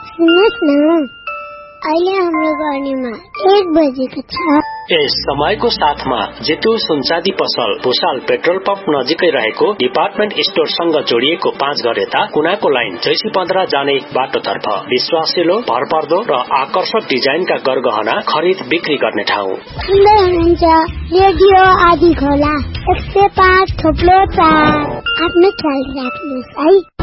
सुन्नुहोस् न, अहिले हाम्रो गर्नेमा 1 बजेको छ। यस समयको साथमा जितु सुनचाँदी पसल भुसाल पेट्रोल पम्प नजिकै रहेको डिपार्टमेन्ट स्टोरसँग जोडिएको 5 घर यता कुनाको लाइन जैसी 15 जाने बाटोतर्फ विश्वासिलो, भरपर्दो र आकर्षक डिजाइनका गरगहना खरिद बिक्री गर्ने ठाउँ। सुन्दै हुनुहुन्छ रेडियो आदि खोला 105.4। आफ्नो ख्याल राख्नुहोस् है।